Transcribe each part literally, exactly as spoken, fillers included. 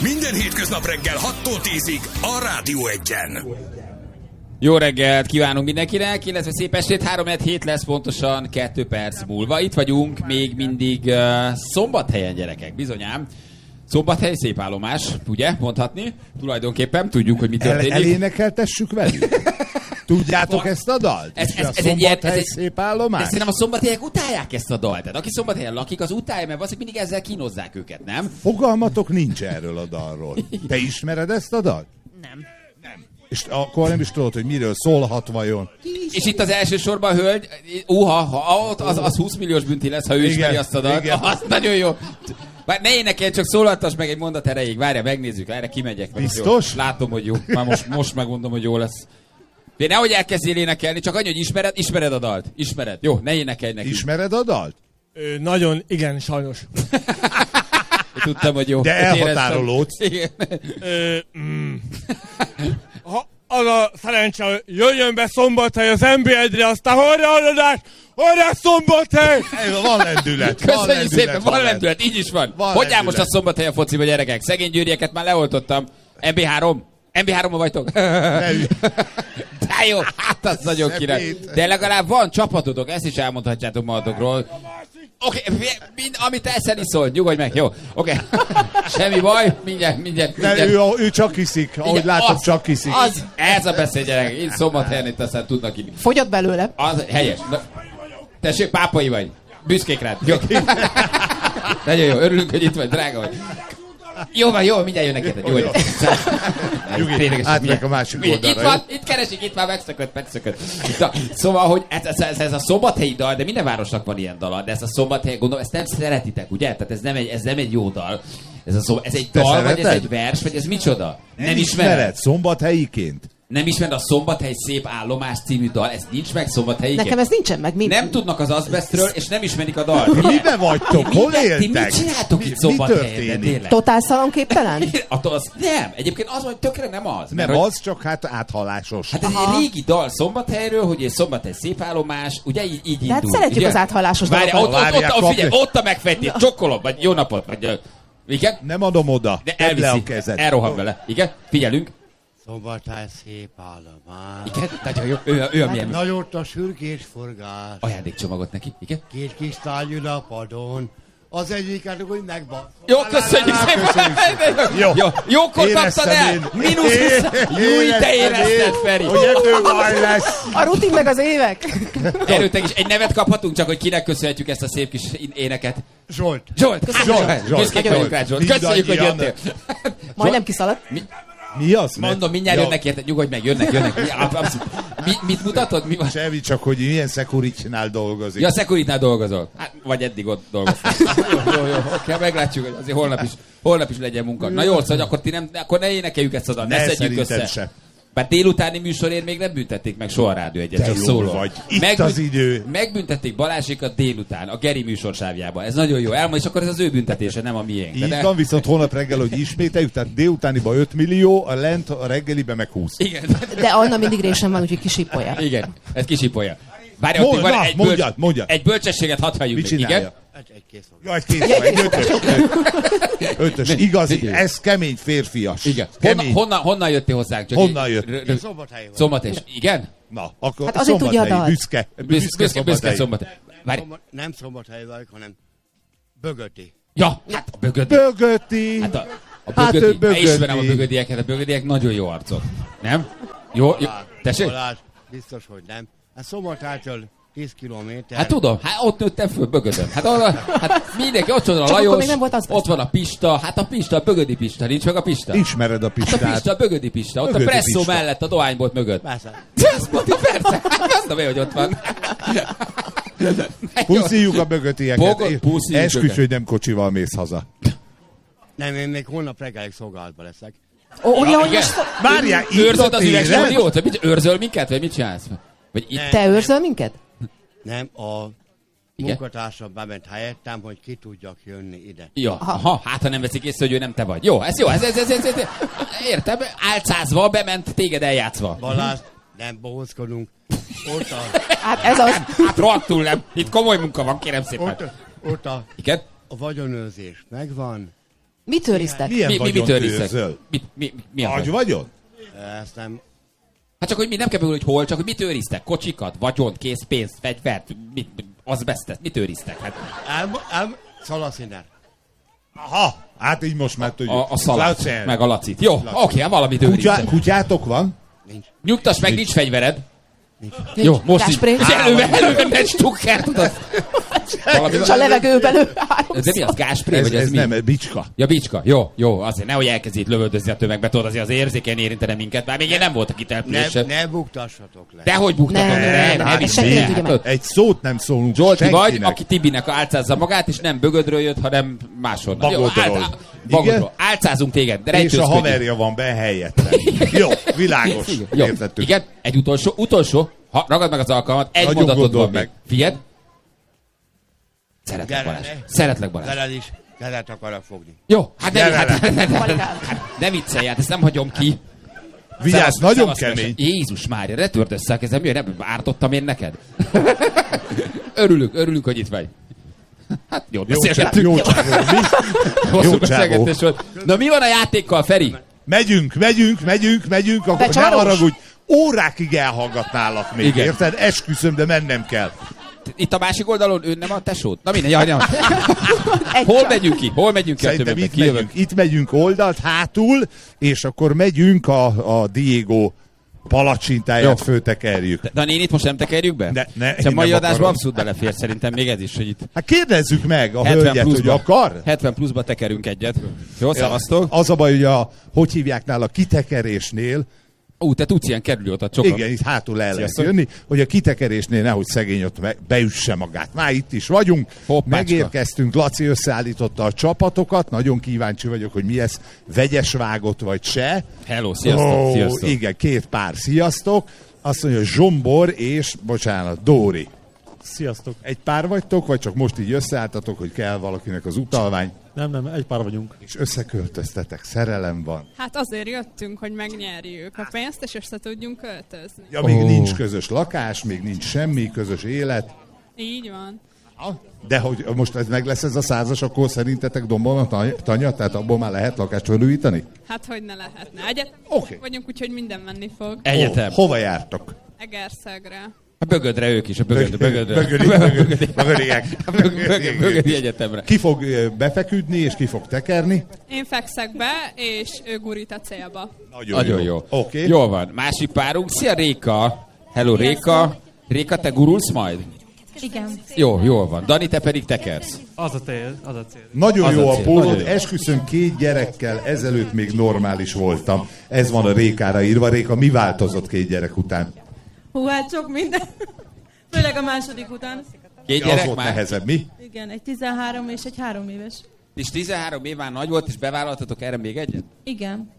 Minden hétköznap reggel hattól tízig a Rádió Egyen. Jó reggelt kívánunk mindenkinek, illetve szép estét, három hét lesz pontosan kettő perc múlva. Itt vagyunk még mindig uh, Szombathelyen, gyerekek, bizonyám. Szombathely szép állomás, ugye, mondhatni? Tulajdonképpen tudjuk, hogy mi történik. El, elénekeltessük velük? Tudjátok ezt a dalt? Ez, ez, a ez egy ilyen, ez egy, szép állomás? de szerintem a szombathelyek utálják ezt a dalt. Tehát aki Szombathelyen lakik, az utálja, mert valószínűleg mindig ezzel kínozzák őket, nem? Fogalmatok nincs erről a dalról. Te ismered ezt a dalt? Nem. Nem. És akkor nem is tudod, hogy miről szólhat vajon. És itt az első sorban a hölgy, uha, ha, az, az húsz milliós bünti lesz, ha ő igen, ismeri azt a dalt. Az nagyon jó. Bár ne énekelj, csak szólaltass meg egy mondat erejéig. Várjál, megnézzük, erre kimegyek. Biztos? Látom, hogy jó. Már most, most megmondom, hogy jó lesz. De nehogy elkezdjél énekelni, csak annyi, hogy ismered, ismered a dalt. Ismered. Jó, ne énekelj neki. Ismered a dalt? Ö, nagyon, igen, sajnos. Tudtam, hogy jó. De elhatárolódsz. Igen. Ö, mm. Ha az a szerencse, hogy jöjjön be Szombathely az en bé egyre, aztán horra adás, horra Szombathely! Van lendület. Köszönjük van szépen, van lendület, így is van. van Hogy áll most a lendület. Szombathely a fociba, gyerekek? Szegény győrieket már leoltottam. em bé három? em bé háromban vagytok? De jó, hát az nagyon király. De legalább van csapatotok, ezt is elmondhatjátok magatokról. Oké, okay, mind, amit eszel iszol, nyugodj meg, jó? Oké, okay. Semmi baj, mindjárt, mindjárt, mindjárt. De ő, ő csak iszik, ahogy Igen, látom, az, csak iszik. Az, ez a beszél, gyerek. Itt Szombathelyen itt aztán tudnak inni. Fogyott belőle. Az helyes. Na, tessék, pápai vagy. Büszkék rád. Jó. Nagyon jó, örülünk, hogy itt vagy, drága vagy. Jó van, jó, mindjárt jönnek érted. Jó, jó. Nyugi, átmegyek a másik oldalra. Itt van, itt keresik, itt már megszökött, megszökött. Na, szóval, hogy ez, ez, ez, ez a szombathelyi dal, de minden városnak van ilyen dala, de ez a Szombathely, gondolom, ezt nem szeretitek, ugye? Tehát ez nem egy, ez nem egy jó dal. Ez, a szomb- ez egy Te dal, szereted? vagy ez egy vers, vagy ez micsoda? Nem, nem ismered, ismered? szombathelyiként. Nem ismered a Szombathely szép állomás című dal, ez nincs meg Szombathelyiként? Nekem ez nincsen meg. Mi? Nem tudnak az azbestről, és nem ismerik a dalt. Mibe vagytok? Ti Hol mit- éltek? Ti mit csináltok itt Mi Szombathelyen? történik? Tényleg? Totál szalonképtelen? Attól az, nem, egyébként az, hogy tökre nem az. Nem mert, hogy- az, csak hát áthalásos. Hát ez Aha. egy régi dal Szombathelyről, hogy egy Szombathely szép állomás, ugye így, így De hát indul. szeretjük ugye? az áthallásos Várj, dolgokat. ott, ott, ott, Várják, ott, figyelj, kapja. ott a megfejtés, csokkolom, vagy jó napot, vagy... ö, Igen? Nem adom oda. De Tedd le a elviszi, kezed. elrohan vele. Igen? Figyelünk. Szombathely szép állomás. Igen? Nagyon jó. Ő, ő a milyen Nagyot a sürgés forgás. ajándékcsomagot neki. Igen? Két kis tárgy ül a padon. Az egyiket úgy megbasz. Jó, köszönjük szépen! Jó. Jó, jókor kaptad Éreztem el! én. Mínusz húsz! Jó, te érezted, Feri! Hogy ebből baj lesz. A rutin meg az évek. Erőtek is egy nevet kaphatunk, csak hogy kinek köszönhetjük ezt a szép kis éneket. Zsolt. Zsolt, köszönjük! Zsolt, Zsolt. Büszkék vagyunk rád, Zsolt. Köszönjük, hogy jöttél! Majdnem kiszaladt. Mi az? Mondom, mindjárt Ja, jönnek érted, nyugodj meg, jönnek, jönnek. Mi, abszolút. Mi, mit mutatod? Mi van? Semmi, csak hogy milyen Security-nál dolgozik. Ja, a Securitnál dolgozol. Hát, vagy eddig ott dolgoztál. jó, jó, jó, oké, meglátjuk, hogy azért holnap is, holnap is legyen munka. Na jó, szóval akkor, ti nem, akkor ne énekeljük ezt a dalt, ne, Ne, szedjük szerintem össze. se. Bár délutáni műsorért még nem büntették meg soha a Rádió Egyet, De csak jó szóló. vagy. Itt az idő. Megbüntették Balázsékat délután, a Geri műsorsávjában. Ez nagyon jó. Elmond, és akkor ez az ő büntetése, nem a miénk. De Így ne- van, viszont holnap reggel, hogy ismételjük, tehát délutániba öt millió, a lent a reggelibe meg húsz. Igen, De Anna mindig résem van, úgyhogy kisipolja. igen, ez kisipolja. Várj, Mond- ott van na, egy, mondjad, bölcs, mondjad. egy bölcsességet hadd halljuk Mit még. csinálja? Igen? Egy, egy kész Ja, egy kész, egy ötös. Ötös, igazi, Igen. ez kemény férfias. Igen. Honnan, Kemény. honnan, honnan jöttél hozzánk? Csak Honnan így- jött? r- r- Én Szombathely vagy. Szombathely. Igen? Na, akkor Hát azért tudja a Szombathely, dalt. büszke. Büszke, büszke, büszke Szombathely. Szombathely. Várj. Szombat, nem Szombathely vagyok, hanem Bögöti. Ja, hát a bögödi. Bögöti. Hát a, a Hát ő bögödi. bögödi. Ismerem a bögödieket, a bögödiek nagyon jó arcok. Nem? Jó, jó. Balázs, Tessék? Balázs, biztos, hogy nem. Hát Szombathelytől tíz kilométer. Hát tudom, hát ott nőttem föl Bögödön. Hát, oda, hát mindenki, ott van a Csak akkor Lajos, még nem volt az ott van a Pista, hát a Pista, a Bögödi Pista, nincs meg a Pista? Ismered a Hát a Pistát. Pista, a Bögödi Pista, ott Bögödi a Presszó Pista. mellett, a dohánybolt mögött. Persze. Azt mondta, persze, hát mondtam én, hogy ott van. Puszíjuk a bögötieket. Bogot, és puszíjuk esküdj, őket. hogy nem kocsival mész haza. Nem, én még holnap reggelig szolgálatban leszek. Ó, ugye, hogy igen. most Várjál, itt Őrzöd a az üveg téren? stúdiót? Vagy mit, őrzöl minket? Vagy mit csinálsz? Vagy itt? Nem. te őrzöl minket? Nem, a Igen? munkatársam bement helyettem, hogy ki tudjak jönni ide. Ja, aha, hát ha nem veszik észre, hogy ő nem te vagy. Jó, ez jó, ez, ez, ez, ez, ez értem, álcázva, bement téged eljátszva. Balázs, nem bohózkodunk. Ott a, Hát ez az. Hát rohadtul nem, itt komoly munka van, kérem szépen. ott, ott a, Igen? a vagyonőrzés megvan. Mit őriztek? Milyen Mi, mi, vagyont mit őriztek? őrzöl? Mi, mi, mi, mi a Agy vagyon? vagyon? Ezt nem... Hát csak, hogy mi nem kell belőle, hogy hol, csak hogy mit őriztek? Kocsikat, vagyont, készpénzt, fegyvert, mit, azbesztet, mit őriztek? Hát Ám, ám, szalasziner. Aha, hát így most már tudjuk. a, a szalát, Laci. meg a lacit. Jó, oké, hát valamit Kutyá, őriztek. kutyátok van? Nincs. Nyugtass meg, nincs fegyvered. Nincs. Jó, most így. Gáspré. És előve, előve egy stukker, tudod? Valami, És a levegőben ő de mi az, gáspré, Ez, vagy ez, ez mi? nem, ez bicska. Ja, bicska. Jó, jó, azért nehogy elkezd itt lövöldözni a tömegbe, tudod, azért az érzékeny érintene minket, már még én nem voltak itt Ne, elpülésen. ne buktassatok le. Dehogy buktatod, Nem, nem, nem, nem, ezt is senki nem tudja meg. Egy szót nem szólunk Zsolti vagy, senkinek. aki Tibinek álcázza magát, és nem bögödről jött, hanem máshonnan. Jó, Bagodról. ált- á- Bagodról. Igen? Álcázunk téged, de És a rejtőzködjünk. haverja van be helyettem. Jó, világos. Jó, Értettük. igen, egy utolsó, utolsó, ha ragad meg az alkalmat, egy Nagyon mondatod van gondold meg. meg. Figyeld. Szeretlek, Gyere, Balázs. ne. Szeretlek, Balázs. Veled is kezet akarok fogni. Jó, hát ne, Gyere hát, le. hát, Balikám. ne viccelj, hát ezt nem hagyom ki. Vigyázz, Szevasz, nagyon szevasz, kemény. Mese. Jézus Mária, ne törd össze a kezem, miért nem ártottam én neked? Örülünk, örülünk, hogy itt vagy. Hát jó, Jó csávó, beszélgettünk. jó csávó. Mi? Hosszú Jó beszélgetés volt. Na mi van a játékkal, Feri? Megyünk, megyünk, megyünk, megyünk, akkor ne Becsavaros? haragudj, órákig elhallgatnálak még, Igen. érted? Esküszöm, de mennem kell. Itt a másik oldalon ő nem a tesót? Na mindegy, jaj, jaj. Egy Hol csak. megyünk ki? Hol megyünk ki a Szerintem tömegbe? itt megyünk, Kijövök. itt megyünk oldalt, hátul, és akkor megyünk a, a Diego palacsintáját Jó. föltekerjük. De a nénit most nem tekerjük be? Ne, ne, És a én mai nem adásban akarom. abszolút belefér szerintem még ez is, hogy itt Hát kérdezzük meg a hetven hölgyet, hogy pluszba, akar. hetven pluszba tekerünk egyet. Jó, szevasztok. Az a baj, hogy a, hogy hívják nála, kitekerésnél, Ú, te tudsz ilyen kerülőutat sokan. igen, itt hátul el lehet Sziasztok. jönni, hogy a kitekerésnél nehogy szegény ott me- beüsse magát. Már itt is vagyunk, Hoppácska. megérkeztünk, Laci összeállította a csapatokat, nagyon kíváncsi vagyok, hogy mi ez, vegyes vágott vagy se. Hello, sziasztok, Ó, sziasztok. Igen, két pár, sziasztok. Azt mondja, Zsombor és, bocsánat, Dóri. Sziasztok. Egy pár vagytok, vagy csak most így összeálltatok, hogy kell valakinek az utalvány, Nem, nem, egy pár vagyunk. és összeköltöztetek, szerelem van. Hát azért jöttünk, hogy megnyerjük a pénzt, és össze tudjunk költözni. Ja, még Ó. nincs közös lakás, még nincs semmi, közös élet. Így van. De hogy most ez meg lesz ez a százas, akkor szerintetek dombon a tany- tanya, tehát abból már lehet lakást fölújítani? Hát, hogy ne lehetne. Egyetem Oké. vagyunk, úgyhogy minden menni fog. Egyetem. Ó, hova jártok? Egerszegre. A bögödre ők is, a bögödre, bögödre. Bögödi, bögödi, bögödiek. Bögödi, bögödi egyetemre. Ki fog ö, befeküdni, és ki fog tekerni? Én fekszek be, és ő gurít a célba. Nagyon jó. Oké. Okay. Jól van. Másik párunk. Szia, Réka. Hello, Réka. Réka, te gurulsz majd? Igen. Jó, jól van. Dani, te pedig tekersz. Az a cél, az a cél. Nagyon Az jó a a cél, pólód, nagyon jó. esküszöm, két gyerekkel ezelőtt még normális voltam. Ez van a Rékára írva. Réka, mi változott két gyerek után? Hú, hát sok minden. Főleg a második után. Két Az gyerek volt már? nehezebb, mi? Igen, egy tizenhárom és egy három éves. És tizenhárom év már nagy volt, és bevállaltatok erre még egyet? Igen.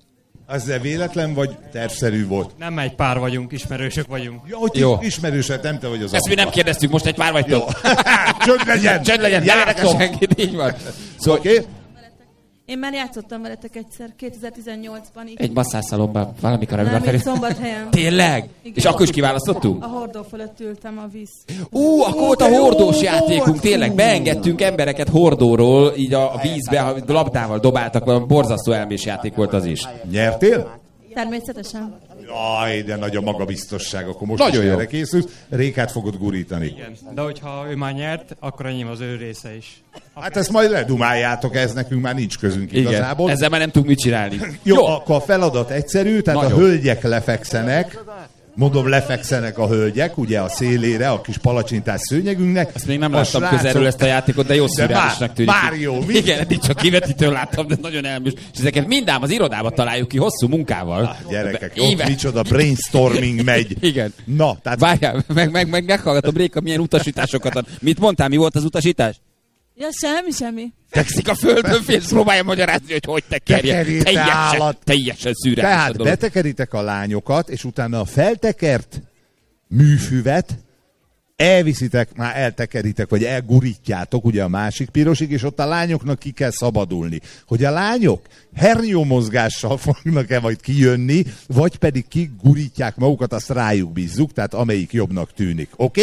Az véletlen, vagy tervszerű volt? Nem egy pár vagyunk, ismerősök vagyunk. Ja, hogy Jó. ismerősed, nem te vagy az Ezt mi nem apuka. kérdeztük, most egy pár vagytok. Csönd legyen! Csönd legyen, ne érdekel Játszom. senkit, így van. Szóval Oké? Okay. Én már játszottam veletek egyszer, kétezer-tizennyolcban. Így. egy masszászalomban, valamikor, Nem, amivel itt felé... Szombathelyen. Tényleg? Igen. És akkor is kiválasztottunk? A hordó fölött ültem a víz. Ú, akkor volt a hordós játékunk, tényleg, beengedtünk embereket hordóról, így a a vízbe, a labdával dobáltak, valami borzasztó elmés játék volt az is. Nyertél? Természetesen. Jaj, de nagy a magabiztosság, akkor most Nagyon is jó. erre készülsz. Rékát fogod gurítani. Igen. De hogyha ő már nyert, akkor enyém az ő része is. Hát ezt majd ledumáljátok, ez nekünk már nincs közünk Igen, igazából. ezzel már nem tudunk mit csinálni. Jó, Jó. akkor a feladat egyszerű, tehát Nagyon. a hölgyek lefekszenek, mondom, lefekszenek a hölgyek, ugye a szélére, a kis palacsintás szőnyegünknek. Ezt még nem A láttam srácok- közelről ezt a játékot, de jó De szürreálisnak már- tűnik. már jó, mi? Igen, eddig csak kivetítőn láttam, de nagyon elműs. És ezeket mindám az irodában találjuk ki hosszú munkával. Gyerekek, De ott éve- micsoda brainstorming megy. Igen. Na, tehát Várjál, meg, meg, meg meghallgatom, Réka, milyen utasításokat ad. Mit mondtál, mi volt az utasítás? Ja, semmi, semmi. Fekszik a földön, félsz, próbálja magyarázni, hogy hogy tekerje. Tekerjél, te Teljesen, állat. teljesen szürreális a Tehát dolog. betekeritek a lányokat, és utána a feltekert műfüvet elviszitek, már eltekeritek, vagy elgurítjátok ugye a másik pirosig, és ott a lányoknak ki kell szabadulni. Hogy a lányok hernyómozgással fognak-e majd kijönni, vagy pedig kigurítják magukat, azt rájuk bízzuk, tehát amelyik jobbnak tűnik. Oké? Okay?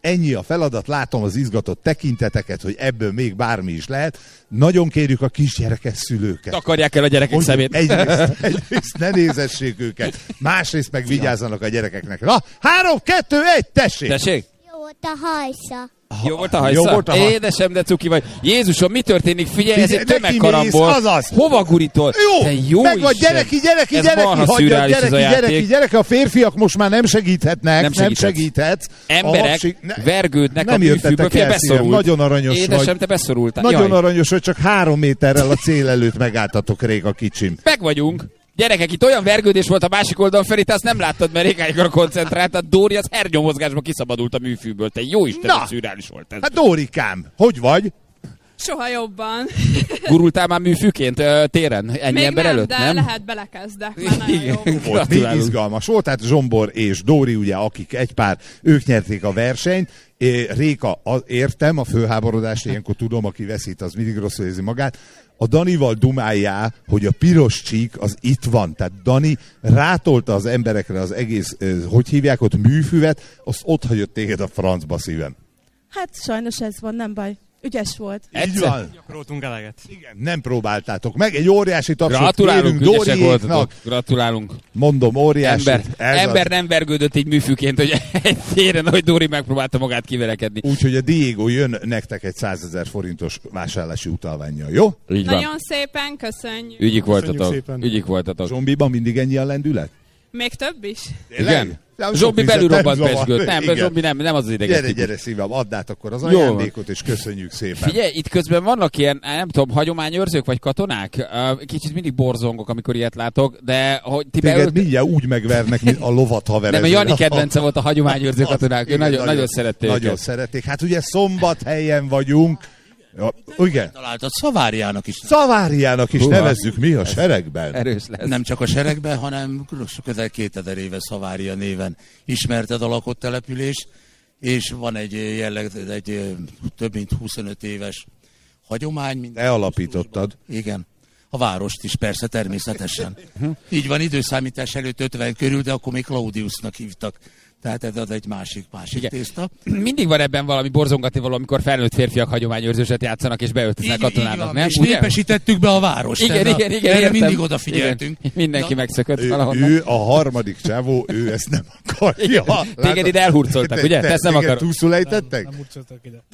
Ennyi a feladat, látom az izgatott tekinteteket, hogy ebből még bármi is lehet. Nagyon kérjük a kisgyerekes szülőket. Takarják el a gyerekek hogy szemét. Egyrészt, egyrészt ne nézessék őket, másrészt meg vigyázzanak a gyerekeknek. Na, három, kettő, egy, tessék! Tessék? Jó volt a hajsza. Jó volt a hajsza? Jó volt a haj... Édesem, de cuki vagy. Jézusom, mi történik? Figyelj, Figyelj, ez egy tömegkarambol. azaz. Hova gurítol? Jó, te jó meg vagy Isten. gyereki, gyereki, Ez gyereki, marha hagyjad, szürreális ez gyereki, a játék. gyereki, gyereki, a férfiak most már nem segíthetnek, nem, Nem nem segíthetsz. Emberek A hapsik... ne... vergődnek nem a műfűből, fél beszorult. Nagyon aranyos Édesem, vagy. te beszorultál. Nagyon Jaj. aranyos, hogy csak három méterrel a cél előtt megálltatok, Réka kicsim. Meg vagyunk. Gyerekek, itt olyan vergődés volt a másik oldalon felé, te azt nem láttad, mert Rékáikra koncentráltad. Dóri az hernyomozgásba kiszabadult a műfűből. Te jó Isten, hogy szürreális volt ez. Hát Dórikám, hogy vagy? Soha jobban. Gurultál már műfűként ö, téren? Ennyi Még ember nem, előtt, de nem? lehet belekezdek, már nagyon jó. Volt, még Gratulálunk. izgalmas volt, tehát Zsombor és Dóri, ugye, akik egy pár, ők nyerték a versenyt. É, Réka, a, értem a fölháborodást, ilyenkor tudom, aki veszít, az mindig rosszul érzi magát. A Danival dumáljá, hogy a piros csík az itt van. Tehát Dani rátolta az emberekre az egész, eh, hogy hívják ott, műfüvet, azt ott hagyott téged a francba, szívem. Hát sajnos ez van, nem baj. Ügyes volt. Így van. Gyakoroltunk eleget. Igen, nem próbáltátok meg. Egy óriási tapsot Gratulálunk, kérünk ügyesek voltatok. Dóriéknak. Gratulálunk. Mondom, óriási. Ember, ember nem vergődött így műfűként, hogy egy téren, hogy Dóri megpróbálta magát kiverekedni. Úgyhogy a Diego jön nektek egy százezer forintos vásárlási utalvánnyal, jó? Így van. Nagyon szépen köszönjük. Ügyik Köszönjük voltatok. szépen. Ügyik voltatok. Zombiban mindig ennyi a lendület? Még több is? Igen? Nem, Zsombi sok belül vizet, robbant nem zavar. pezsgőt. Nem, Igen. Zsombi nem, nem az az ideges Gyere, típus. gyere szívem, add át akkor az Jó. ajándékot, és köszönjük szépen. Figyelj, itt közben vannak ilyen, nem tudom, hagyományőrzők vagy katonák? Ö, Kicsit mindig borzongok, amikor ilyet látok, de hogy ti Téged beölt... mindjárt úgy megvernek, mint a lovat haver. Nem, a Jani kedvence volt a hagyományőrző katonák, ő Igen, nagyon, nagyon szerették. Nagyon őket. szerették. Hát ugye Szombathelyen vagyunk. Ja, igen. Találtad Szaváriának is. Szaváriának is Húha. nevezzük mi a seregben. Erős lesz. Nem csak a seregben, hanem közel kétezer éve Szavária néven ismerted a lakott település, és van egy jelleg, egy több mint huszonöt éves hagyomány. Mint Te alapítottad. Igen. A várost is persze, természetesen. Így van, időszámítás előtt ötven körül, de akkor még Claudiusnak hívtak. Tehát ez az egy másik, másik Igen. tészta. Mindig van ebben valami borzongatni való, amikor felnőtt férfiak hagyományőrzőset játszanak és beöltöznek katonának, nem? És Ugye? népesítettük be a várost. Igen, erre, igen, igen, erre értem. mindig odafigyeltünk. Igen. Mindenki Na, megszökött Ő, valahonnan. ő a harmadik csávó, ő ezt nem akarja. Téged ide elhurcoltak, ugye? Te ezt nem akarod. túlszulejtettek? Nem urcoltak ide.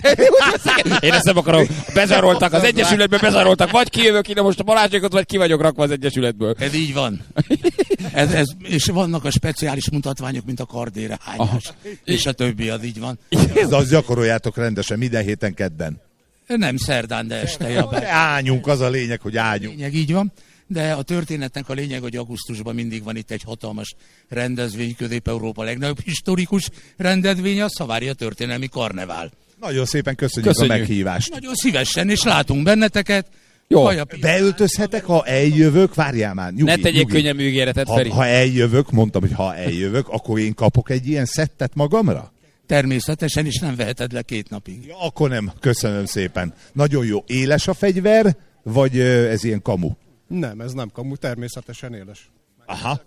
Én ezt nem akarom. Bezaroltak az Egyesületbe, bezaroltak. Vagy kijövök ide most a Balázsékot, vagy ki vagyok rakva az Egyesületből. Ez így van. Ez, ez, és vannak a speciális mutatványok, mint a kardére hányás. És a többi, az így van. Ez azt gyakoroljátok rendesen minden héten kedden. Nem szerdán, de este. Ja, bár- Ányunk, az a lényeg, hogy ányunk. lényeg, így van. De a történetnek a lényeg, hogy augusztusban mindig van itt egy hatalmas rendezvény, Közép-Európa legnagyobb historikus rendezvénye, a Szavária történelmi karnevál. Nagyon szépen köszönjük, Köszönjük. a meghívást. Nagyon szívesen, és látunk benneteket. Jó. Hajap- Beöltözhetek, ha eljövök? Várjál már, nyugi, Ne tegyék nyugi. könnyű ígéretet, Ha, Feri. ha eljövök, mondtam, hogy ha eljövök, akkor én kapok egy ilyen szettet magamra? Természetesen, és nem veheted le két napig. Ja, akkor nem, köszönöm szépen. Nagyon jó. Éles a fegyver, vagy ö, ez ilyen kamu? Nem, ez nem kamu, természetesen éles. Aha.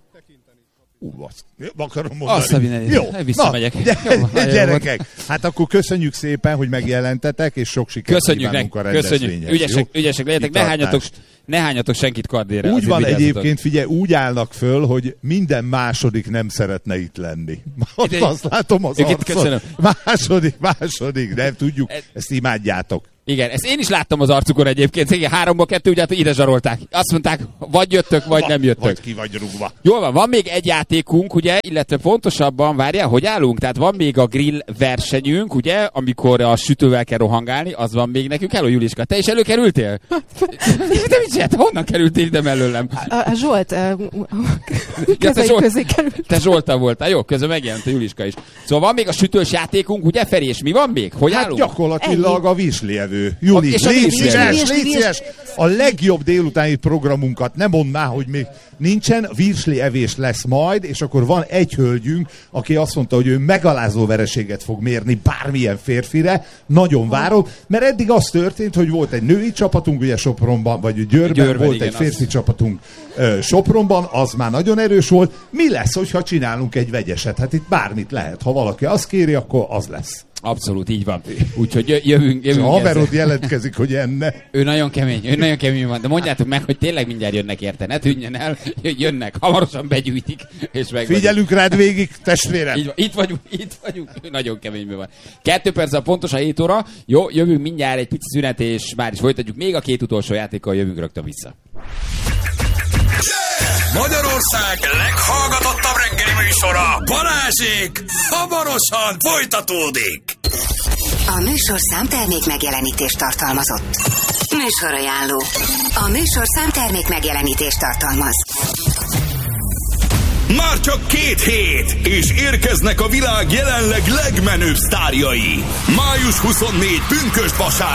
Ú, azt akarom mondani. Azt a mindenit. Jó, Visszamegyek. Na, Jó, nagyon jó gyerekek, hát akkor köszönjük szépen, hogy megjelentetek, és sok sikert Köszönjük kívánunk nek, a köszönjük. rendezvényhez. Ügyesek, jó? ügyesek legyetek, ne Kitartást. hányatok, ne hányatok senkit kardére. Úgy azért van vigyázzatok. egyébként, figyelj, úgy állnak föl, hogy minden második nem szeretne itt lenni. Ott Ide- azt látom az Őket arcon. köszönöm. Második, második, nem tudjuk, ezt imádjátok. Igen, ezt én is láttam az arcukon egyébként. Igen, háromba kettő, ugye hát ide zsarolták. Azt mondták, vagy jöttök, vagy nem jöttök. Vagy ki vagy rúgva. Jól van, van még egy játékunk, ugye, illetve pontosabban, várjál, hogy állunk? Tehát van még a grill versenyünk, ugye, amikor a sütővel kell rohangálni, az van még nekünk. Hello, Juliska, te is előkerültél? De mit csináltál? Honnan kerültél ide mellőlem? A, a Zsolt uh, te kezei Zsolt- közé került. Te Zsolta voltál, jó, közben megjelent a Juliska is. Szóval van még a sütős játékunk, ugye, Feri, és mi van még? Hogy Hát állunk? gyakorlatilag a virslievő. Juli, A- és a légy virslievő. szíves, Virsli, légy virsli. szíves. A legjobb délutáni programunkat, nem mondd már, hogy még nincsen, virsli evés lesz majd, és akkor van egy hölgyünk, aki azt mondta, hogy ő megalázó vereséget fog mérni bármilyen férfire. Nagyon várom, mert eddig az történt, hogy volt egy női csapatunk, ugye Sopronban, vagy Győrben, Győrben, volt igen, egy férfi csapatunk ö, Sopronban, az már nagyon erős volt. Mi lesz, hogyha csinálunk egy vegyeset? Hát itt bármit lehet. Ha valaki azt kéri, akkor az lesz. Abszolút, így van. Úgyhogy jö- jövünk, jövünk. A haverod ezzel. jelentkezik, hogy enne. Ő nagyon kemény, ő nagyon kemény van, de mondjátok meg, hogy tényleg mindjárt jönnek érte, ne tűnjön el, jönnek, hamarosan begyűjtik, és meg. Figyelünk rád végig, testvérem. Így van, itt vagyunk, itt vagyunk, ő nagyon keményben van. Kettő perc a pontos a hét óra, jó, jövünk mindjárt egy pici szünet, és már is folytatjuk, még a két utolsó játékkal jövünk rögtön vissza. Magyarország leghallgatottabb reggeli műsora, Balázsék, hamarosan folytatódik. A műsorszám termék megjelenítést tartalmazott. Műsorajánló. A műsorszám termék megjelenítést tartalmaz. Már csak két hét, és érkeznek a világ jelenleg legmenőbb sztárjai. május huszonnégy pünkösd vasárnap.